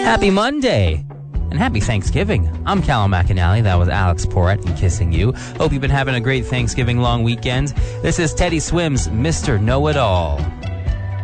Happy Monday! And happy Thanksgiving. I'm Callum McAnally. That was Alex Porrett and Kissing You. Hope you've been having a great Thanksgiving long weekend. This is Teddy Swims' Mr. Know-It-All.